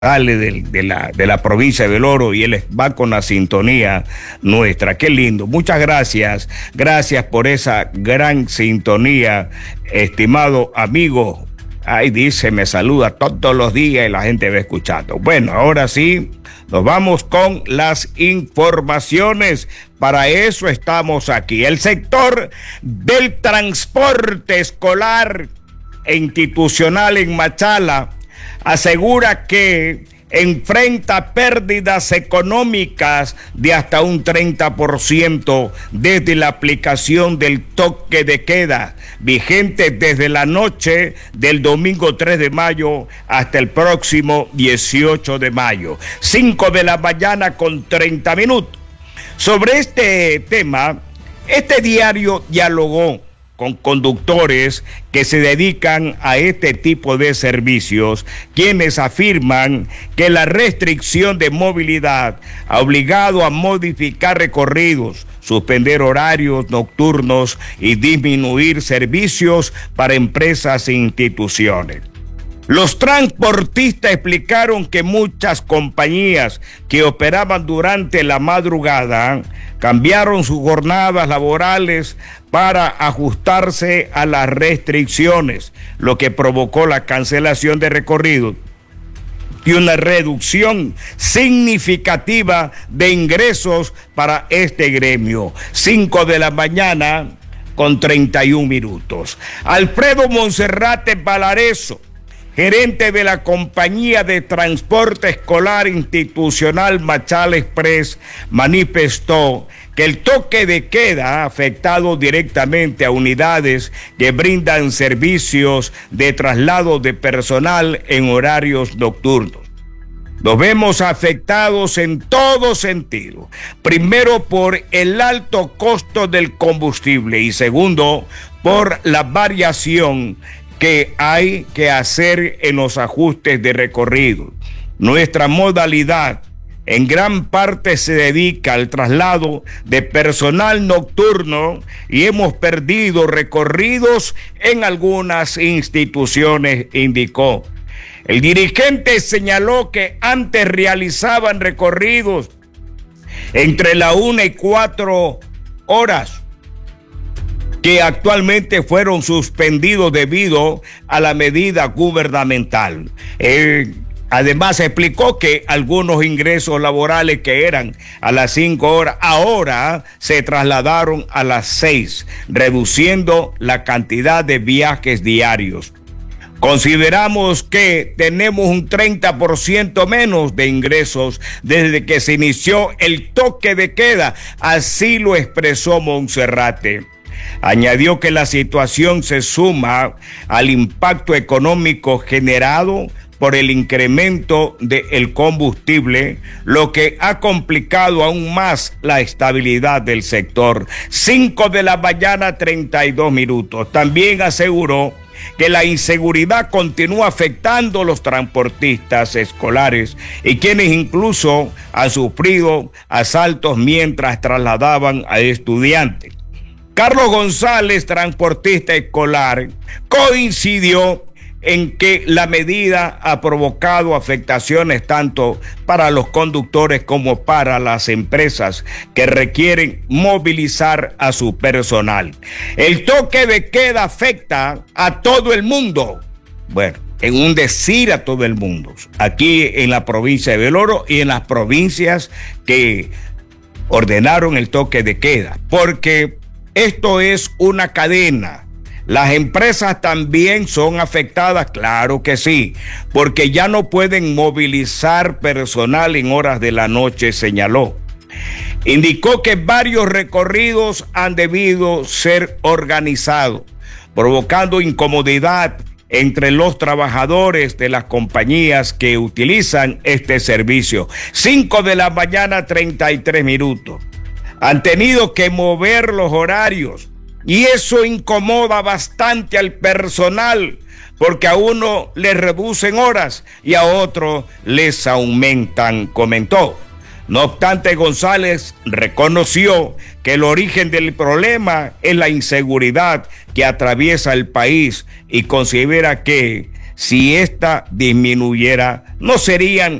de la provincia de El Oro, y él va con la sintonía nuestra. Qué lindo. Muchas gracias. Gracias por esa gran sintonía, estimado amigo. Ahí dice, me saluda todos los días y la gente va escuchando. Bueno, ahora sí, nos vamos con las informaciones. Para eso estamos aquí. El sector del transporte escolar e institucional en Machala asegura que enfrenta pérdidas económicas de hasta un 30% desde la aplicación del toque de queda, vigente desde la noche del domingo 3 de mayo hasta el próximo 18 de mayo. 5 de la mañana con 30 minutos. Sobre este tema, este diario dialogó con conductores que se dedican a este tipo de servicios, quienes afirman que la restricción de movilidad ha obligado a modificar recorridos, suspender horarios nocturnos y disminuir servicios para empresas e instituciones. Los transportistas explicaron que muchas compañías que operaban durante la madrugada cambiaron sus jornadas laborales para ajustarse a las restricciones, lo que provocó la cancelación de recorridos y una reducción significativa de ingresos para este gremio. 5 de la mañana con 31 minutos. Alfredo Monserrate Valareso, gerente de la compañía de transporte escolar institucional Machala Express, manifestó que el toque de queda ha afectado directamente a unidades que brindan servicios de traslado de personal en horarios nocturnos. Nos vemos afectados en todo sentido. Primero, por el alto costo del combustible y segundo, por la variación que hay que hacer en los ajustes de recorrido. Nuestra modalidad en gran parte se dedica al traslado de personal nocturno y hemos perdido recorridos en algunas instituciones, indicó. El dirigente señaló que antes realizaban recorridos entre la 1 y 4 horas, que actualmente fueron suspendidos debido a la medida gubernamental. Además explicó que algunos ingresos laborales que eran a las 5 horas, ahora se trasladaron a las 6, reduciendo la cantidad de viajes diarios. Consideramos que tenemos un 30% menos de ingresos desde que se inició el toque de queda, así lo expresó Monserrate. Añadió que la situación se suma al impacto económico generado por el incremento del combustible, lo que ha complicado aún más la estabilidad del sector. 5 de la mañana, 32 minutos. También aseguró que la inseguridad continúa afectando a los transportistas escolares y quienes incluso han sufrido asaltos mientras trasladaban a estudiantes. Carlos González, transportista escolar, coincidió en que la medida ha provocado afectaciones tanto para los conductores como para las empresas que requieren movilizar a su personal. El toque de queda afecta a todo el mundo. Bueno, en un decir a todo el mundo, aquí en la provincia de El Oro y en las provincias que ordenaron el toque de queda, porque esto es una cadena. Las empresas también son afectadas, claro que sí, porque ya no pueden movilizar personal en horas de la noche, señaló. Indicó que varios recorridos han debido ser organizados, provocando incomodidad entre los trabajadores de las compañías que utilizan este servicio. 5 de la mañana, 33 minutos. Han tenido que mover los horarios y eso incomoda bastante al personal, porque a uno les reducen horas y a otro les aumentan, comentó. No obstante, González reconoció que el origen del problema es la inseguridad que atraviesa el país y considera que si esta disminuyera, no serían